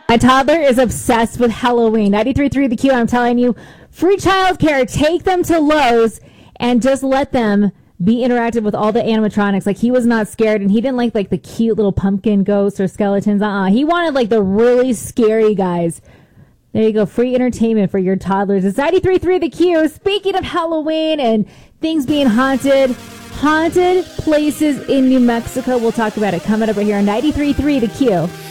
My toddler is obsessed with Halloween. 93.3 The Q, I'm telling you, free childcare. Take them to Lowe's and just let them be interactive with all the animatronics. Like, he was not scared, and he didn't like the cute little pumpkin ghosts or skeletons. He wanted like the really scary guys. There you go. Free entertainment for your toddlers. It's 93.3 The Q. Speaking of Halloween and things being haunted places in New Mexico. We'll talk about it coming up right here on 93.3 The Q.